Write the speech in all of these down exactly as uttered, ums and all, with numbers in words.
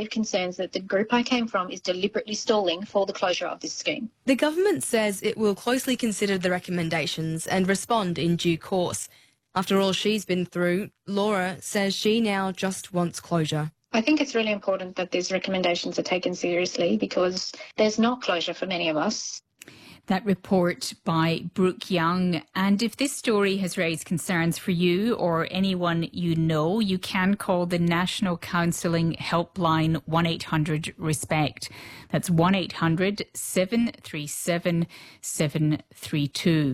grave concerns that the group I came from is deliberately stalling for the closure of this scheme. The government says it will closely consider the recommendations and respond in due course. After all she's been through, Laura says she now just wants closure. I think it's really important that these recommendations are taken seriously because there's not closure for many of us. That report by Brooke Young. And if this story has raised concerns for you or anyone you know, you can call the National Counselling Helpline one eight hundred RESPECT. That's one eight hundred seven three seven seven three two.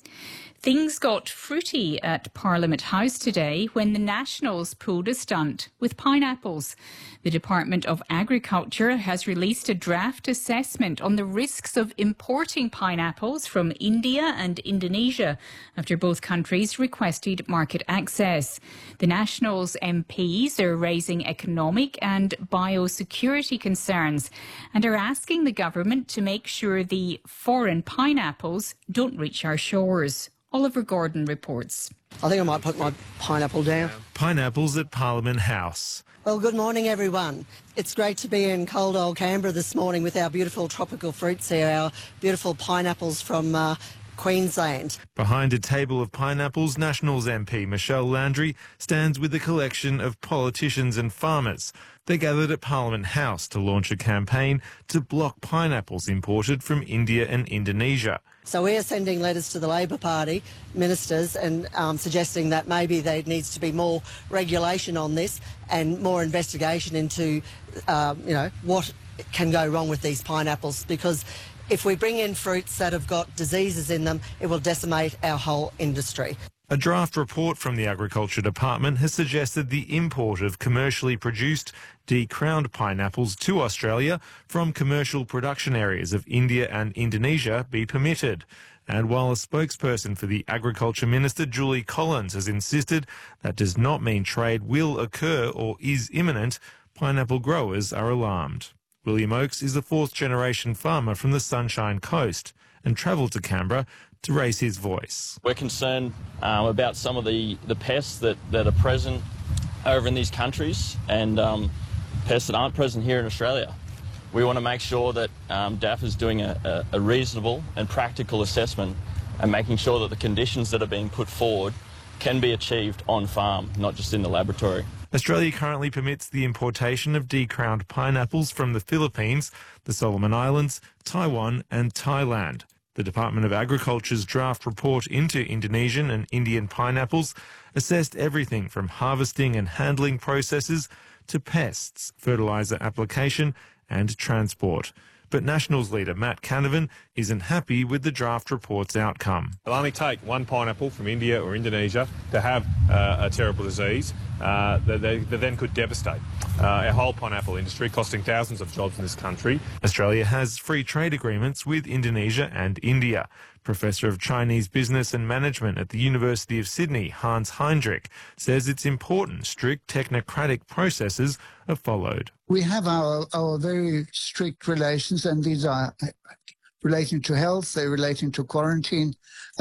Things got fruity at Parliament House today when the Nationals pulled a stunt with pineapples. The Department of Agriculture has released a draft assessment on the risks of importing pineapples from India and Indonesia after both countries requested market access. The Nationals M Ps are raising economic and biosecurity concerns and are asking the government to make sure the foreign pineapples don't reach our shores. Oliver Gordon reports. I think I might put my pineapple down. Pineapples at Parliament House. Well, good morning, everyone. It's great to be in cold old Canberra this morning with our beautiful tropical fruits here, our beautiful pineapples from uh, Queensland. Behind a table of pineapples, Nationals M P Michelle Landry stands with a collection of politicians and farmers. They gathered at Parliament House to launch a campaign to block pineapples imported from India and Indonesia. So we are sending letters to the Labor Party ministers and um, suggesting that maybe there needs to be more regulation on this and more investigation into, um, you know, what can go wrong with these pineapples, because if we bring in fruits that have got diseases in them, it will decimate our whole industry. A draft report from the Agriculture Department has suggested the import of commercially produced decrowned pineapples to Australia from commercial production areas of India and Indonesia be permitted. And while a spokesperson for the Agriculture Minister, Julie Collins, has insisted that does not mean trade will occur or is imminent, pineapple growers are alarmed. William Oakes is a fourth-generation farmer from the Sunshine Coast and travelled to Canberra to raise his voice. We're concerned um, about some of the, the pests that, that are present over in these countries and um, pests that aren't present here in Australia. We want to make sure that um, D A F is doing a, a, a reasonable and practical assessment and making sure that the conditions that are being put forward can be achieved on farm, not just in the laboratory. Australia currently permits the importation of decrowned pineapples from the Philippines, the Solomon Islands, Taiwan and Thailand. The Department of Agriculture's draft report into Indonesian and Indian pineapples assessed everything from harvesting and handling processes to pests, fertiliser application and transport. But Nationals leader Matt Canavan isn't happy with the draft report's outcome. It'll only take one pineapple from India or Indonesia to have uh, a terrible disease uh, that, they, that then could devastate uh, our whole pineapple industry, costing thousands of jobs in this country. Australia has free trade agreements with Indonesia and India. Professor of Chinese Business and Management at the University of Sydney, Hans Heinrich, says it's important strict technocratic processes are followed. We have our, our very strict relations, and these are relating to health, they're relating to quarantine,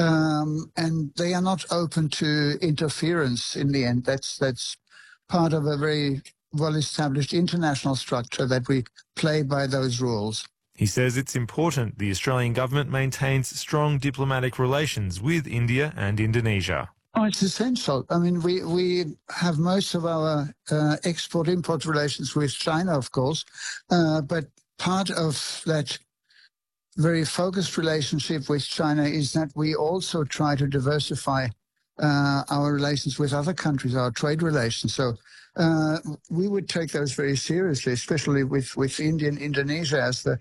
um, and they are not open to interference in the end. That's, that's part of a very well-established international structure that we play by those rules. He says it's important the Australian government maintains strong diplomatic relations with India and Indonesia. Oh, it's essential. I mean, we, we have most of our uh, export-import relations with China, of course, uh, but part of that very focused relationship with China is that we also try to diversify uh, our relations with other countries, our trade relations. So uh, we would take those very seriously, especially with, with India and Indonesia as the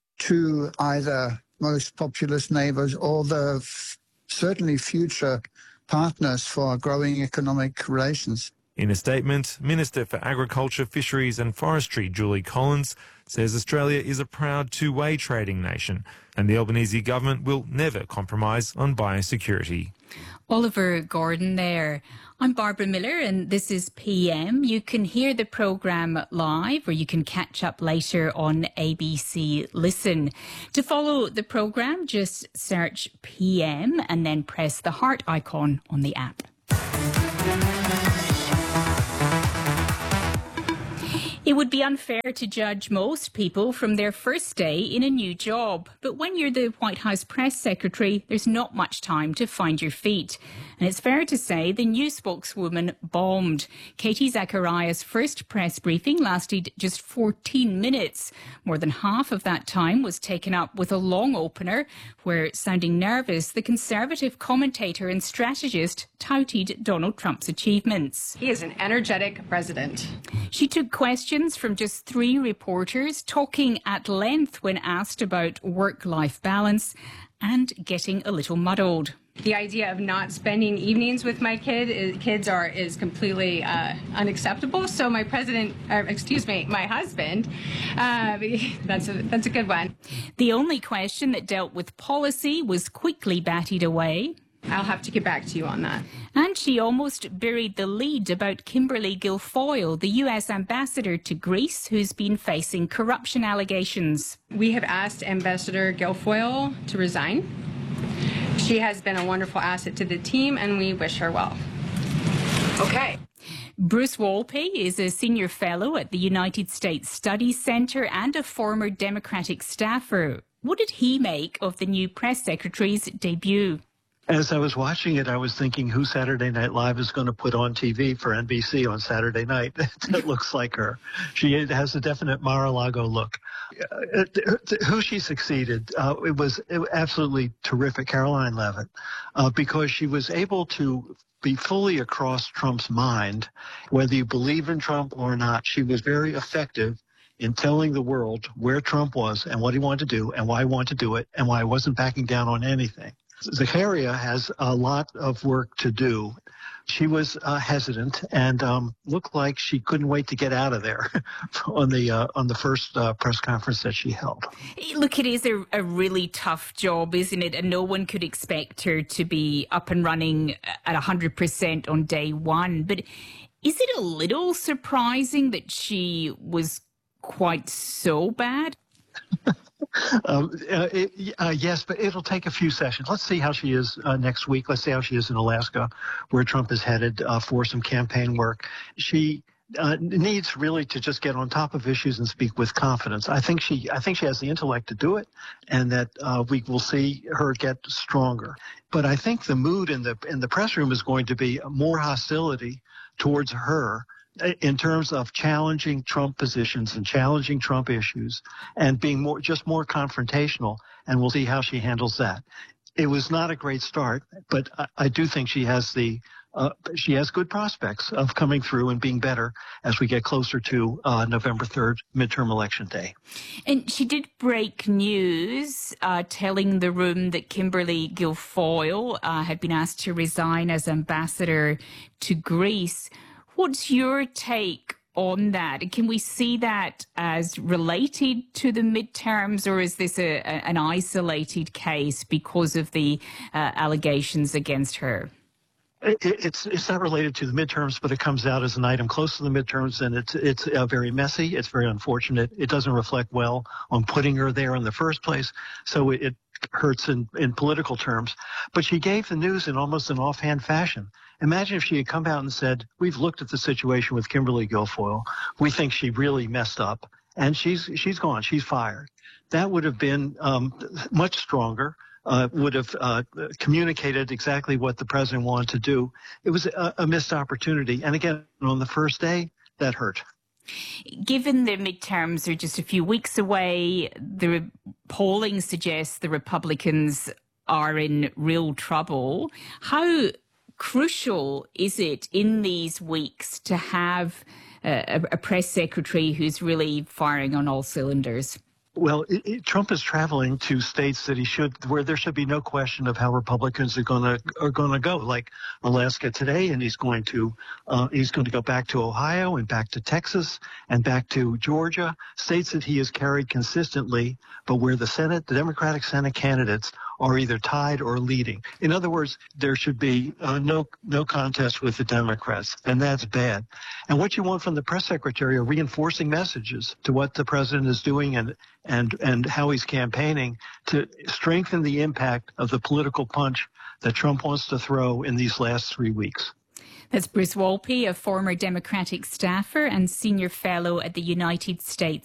two either most populous neighbours or the f- certainly future partners for growing economic relations. In a statement, Minister for Agriculture, Fisheries and Forestry, Julie Collins, says Australia is a proud two-way trading nation and the Albanese government will never compromise on biosecurity. Oliver Gordon there. I'm Barbara Miller and this is P M. You can hear the programme live or you can catch up later on A B C Listen. To follow the programme, just search P M and then press the heart icon on the app. It would be unfair to judge most people from their first day in a new job. But when you're the White House press secretary, there's not much time to find your feet. And it's fair to say the new spokeswoman bombed. Katie Zachariah's first press briefing lasted just fourteen minutes. More than half of that time was taken up with a long opener where, sounding nervous, the Conservative commentator and strategist touted Donald Trump's achievements. He is an energetic president. She took questions from just three reporters, talking at length when asked about work-life balance and getting a little muddled. The idea of not spending evenings with my kid is, kids are is completely uh, unacceptable. So my president, or excuse me, my husband, uh, that's a that's a good one. The only question that dealt with policy was quickly batted away. I'll have to get back to you on that. And she almost buried the lead about Kimberly Guilfoyle, the U S ambassador to Greece, who's been facing corruption allegations. We have asked Ambassador Guilfoyle to resign. She has been a wonderful asset to the team, and we wish her well. Okay. Bruce Wolpe is a senior fellow at the United States Studies Center and a former Democratic staffer. What did he make of the new press secretary's debut? As I was watching it, I was thinking, who Saturday Night Live is going to put on T V for N B C on Saturday night that looks like her? She has a definite Mar-a-Lago look. Uh, who she succeeded, uh, it was absolutely terrific, Caroline Leavitt, uh, because she was able to be fully across Trump's mind. Whether you believe in Trump or not, she was very effective in telling the world where Trump was and what he wanted to do and why he wanted to do it and why he wasn't backing down on anything. Zacharia has a lot of work to do. She was uh, hesitant and um, looked like she couldn't wait to get out of there on the uh, on the first uh, press conference that she held. Look, it is a, a really tough job, isn't it? And no one could expect her to be up and running at one hundred percent on day one. But is it a little surprising that she was quite so bad? Um, uh, it, uh, yes, but it'll take a few sessions. Let's see how she is uh, next week. Let's see how she is in Alaska, where Trump is headed uh, for some campaign work. She uh, needs really to just get on top of issues and speak with confidence. I think she, I think she has the intellect to do it, and that uh, we will see her get stronger. But I think the mood in the in the press room is going to be more hostility towards her, in terms of challenging Trump positions and challenging Trump issues and being more, just more confrontational. And we'll see how she handles that. It was not a great start, but I, I do think she has the, uh, she has good prospects of coming through and being better as we get closer to uh, November third, midterm election day. And she did break news, uh, telling the room that Kimberly Guilfoyle uh, had been asked to resign as ambassador to Greece. What's your take on that? Can we see that as related to the midterms, or is this a, a, an isolated case because of the uh, allegations against her? It, it's it's not related to the midterms, but it comes out as an item close to the midterms, and it's it's uh, very messy. It's very unfortunate. It doesn't reflect well on putting her there in the first place, so it, it hurts in, in political terms. But she gave the news in almost an offhand fashion. Imagine if she had come out and said, we've looked at the situation with Kimberly Guilfoyle. We think she really messed up, and she's she's gone. She's fired. That would have been um, much stronger, uh, would have uh, communicated exactly what the president wanted to do. It was a, a missed opportunity. And again, on the first day, that hurt. Given the midterms are just a few weeks away, the polling suggests the Republicans are in real trouble. How crucial is it in these weeks to have a, a press secretary who's really firing on all cylinders? Well, it, it, Trump is traveling to states that he should, where there should be no question of how Republicans are going to are going to go, like Alaska today, and he's going to uh, he's going to go back to Ohio and back to Texas and back to Georgia, states that he has carried consistently, but where the Senate, the Democratic Senate candidates are either tied or leading. In other words, there should be uh, no no contest with the Democrats, and that's bad. And what you want from the press secretary are reinforcing messages to what the president is doing and and and how he's campaigning to strengthen the impact of the political punch that Trump wants to throw in these last three weeks. That's Bruce Wolpe, a former Democratic staffer and senior fellow at the United States